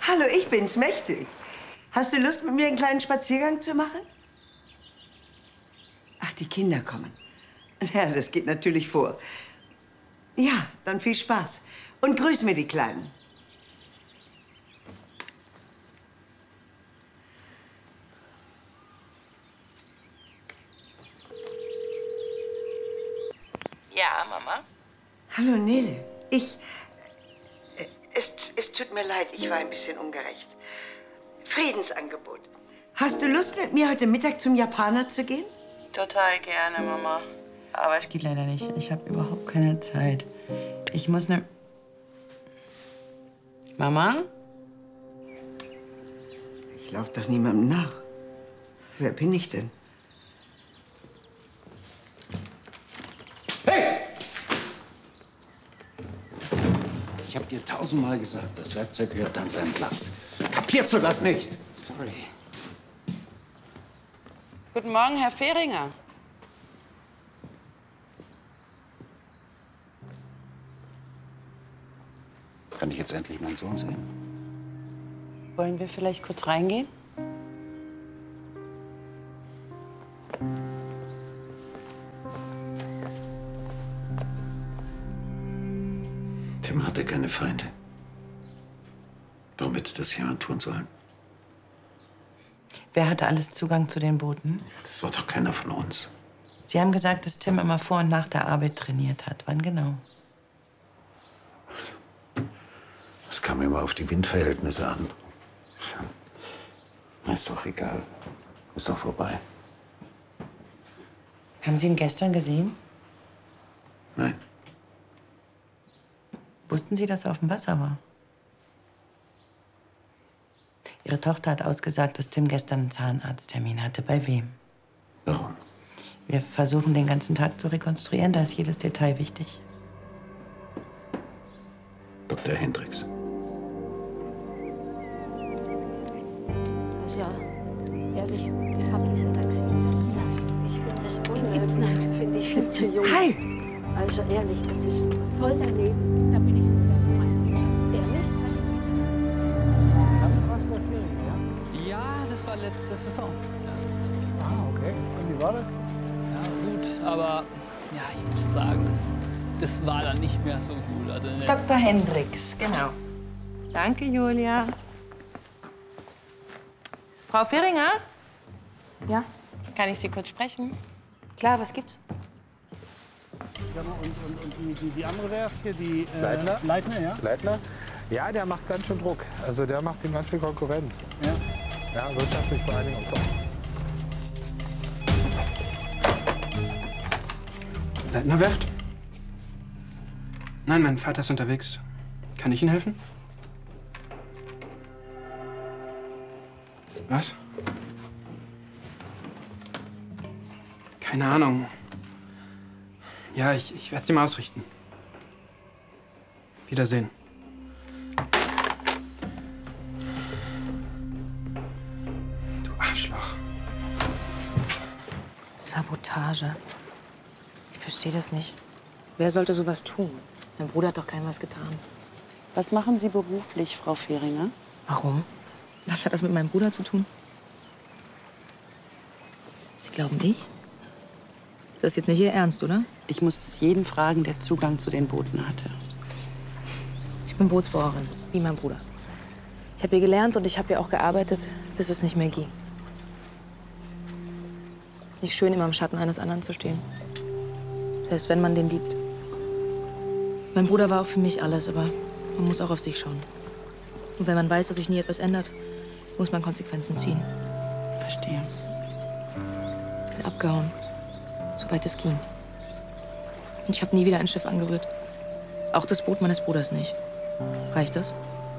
Hallo, ich bin's, Mächtig. Hast du Lust, mit mir einen kleinen Spaziergang zu machen? Ach, die Kinder kommen. Ja, das geht natürlich vor. Ja, dann viel Spaß. Und grüß mir die Kleinen. Ja, Mama? Hallo, Nele. Es tut mir leid, ich war ein bisschen ungerecht. Friedensangebot. Hast du Lust, mit mir heute Mittag zum Japaner zu gehen? Total gerne, Mama. Aber es geht leider nicht. Ich habe überhaupt keine Zeit. Ich muss ne... Mama? Ich laufe doch niemandem nach. Wer bin ich denn? Hey! Ich habe dir 1000-mal gesagt, das Werkzeug gehört an seinen Platz. Kapierst du das nicht? Sorry. Guten Morgen, Herr Fehringer. Kann ich jetzt endlich meinen Sohn sehen? Wollen wir vielleicht kurz reingehen? Tim hatte keine Feinde. Warum hätte das jemand tun sollen? Wer hatte alles Zugang zu den Booten? Das war doch keiner von uns. Sie haben gesagt, dass Tim immer vor und nach der Arbeit trainiert hat. Wann genau? Es kam immer auf die Windverhältnisse an. Ist doch egal. Ist doch vorbei. Haben Sie ihn gestern gesehen? Nein. Wussten Sie, dass er auf dem Wasser war? Ihre Tochter hat ausgesagt, dass Tim gestern einen Zahnarzttermin hatte. Bei wem? Warum? Wir versuchen, den ganzen Tag zu rekonstruieren. Da ist jedes Detail wichtig. Dr. Hendricks. Ja, ehrlich, wir haben diese Vaccine. Nein, ich finde das unnötig. Nein, finde ich viel zu jung. Hi! Also ehrlich, das ist voll daneben. Da bin ich so dabei. Ehrlich? Haben Sie was über Ferien, ja? Ja, das war letzte Saison. Ah, okay. Und wie war das? Ja, gut, aber ja, ich muss sagen, das war dann nicht mehr so gut. Also Dr. Hendricks, genau. Danke, Julia. Frau Fehringer? Ja, Kann ich Sie kurz sprechen? klar, was gibt's? Sag mal, und die andere Werft hier, die Leitner? Leitner, ja? Leitner? Ja, der macht ganz schön Druck. Also der macht ihm ganz viel Konkurrenz. Ja. Ja, wirtschaftlich vor allen Dingen auch so. Leitner Werft? Nein, mein Vater ist unterwegs. Kann ich Ihnen helfen? Was? Keine Ahnung. Ja, ich werde sie mal ausrichten. Wiedersehen. Du Arschloch. Sabotage. Ich verstehe das nicht. Wer sollte sowas tun? Mein Bruder hat doch keinem was getan. Was machen Sie beruflich, Frau Fehringer? Warum? Was hat das mit meinem Bruder zu tun? Sie glauben ich? Das ist jetzt nicht Ihr Ernst, oder? Ich muss das jeden fragen, der Zugang zu den Booten hatte. Ich bin Bootsbauerin, wie mein Bruder. Ich habe hier gelernt und ich habe hier auch gearbeitet, bis es nicht mehr ging. Es ist nicht schön, immer im Schatten eines anderen zu stehen. Selbst wenn man den liebt. Mein Bruder war auch für mich alles, aber man muss auch auf sich schauen. Und wenn man weiß, dass sich nie etwas ändert, muss man Konsequenzen ziehen. Verstehe. Ich bin abgehauen, soweit es ging. Und ich habe nie wieder ein Schiff angerührt. Auch das Boot meines Bruders nicht. Reicht das?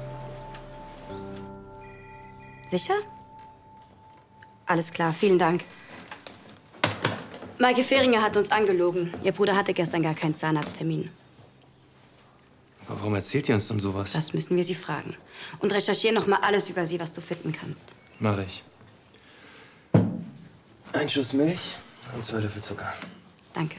Sicher? Alles klar, vielen Dank. Maike Fehringer hat uns angelogen. Ihr Bruder hatte gestern gar keinen Zahnarzttermin. Aber warum erzählt ihr uns dann sowas? Das müssen wir sie fragen. Und recherchieren noch mal alles über sie, was du finden kannst. Mach ich. Ein Schuss Milch und 2 Löffel Zucker. Danke.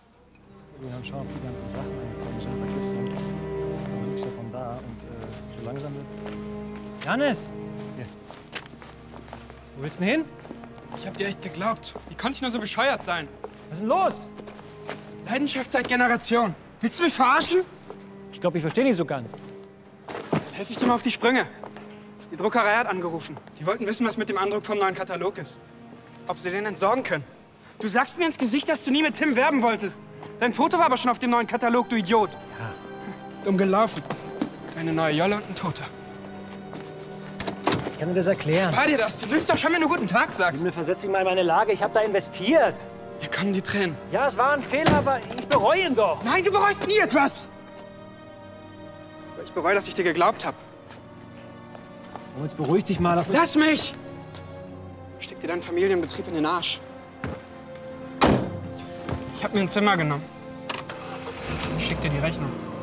Wir dann schauen, ob die ganzen Sachen angekommen sind. Da ist dann nichts davon da. Und langsam wird. Janis! Hier. Wo willst du denn hin? Ich hab dir echt geglaubt. Wie konnte ich nur so bescheuert sein? Was ist denn los? Leidenschaft seit Generation. Willst du mich verarschen? Ich glaube, ich verstehe nicht so ganz. Dann helfe ich dir mal auf die Sprünge. Die Druckerei hat angerufen. Die wollten wissen, was mit dem Andruck vom neuen Katalog ist. Ob sie den entsorgen können. Du sagst mir ins Gesicht, dass du nie mit Tim werben wolltest. Dein Foto war aber schon auf dem neuen Katalog, du Idiot. Ja. Dumm gelaufen. Eine neue Jolle und ein Toter. Ich kann dir das erklären. Spar dir das. Du willst doch schon, wenn du guten Tag sagst. Himmel, versetz dich mal in meine Lage. Ich habe da investiert. Hier kommen die Tränen. Ja, es war ein Fehler, aber ich bereue ihn doch. Nein, du bereust nie etwas. Ich bereue, dass ich dir geglaubt habe. Und jetzt beruhig dich mal. Lass mich! Steck dir deinen Familienbetrieb in den Arsch. Ich habe mir ein Zimmer genommen. Ich schick dir die Rechnung.